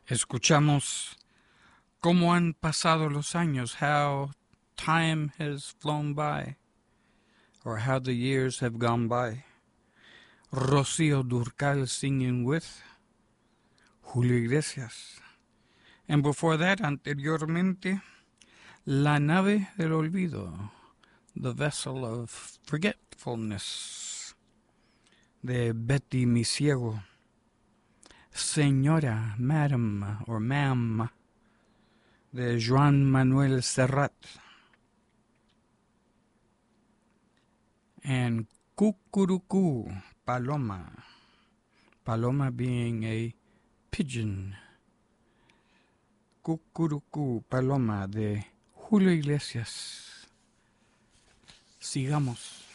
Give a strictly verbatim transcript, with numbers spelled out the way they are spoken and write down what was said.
Escuchamos cómo han pasado los años, how time has flown by, or how the years have gone by. Rocío Durcal singing with Julio Iglesias. And before that, anteriormente, La Nave del Olvido, The Vessel of Forgetfulness, de Betty Misiego. Señora, Madam, or Ma'am, de Joan Manuel Serrat. And Cucurucú, Paloma. Paloma being a pigeon. Cucurucú, Paloma de Julio Iglesias. Sigamos.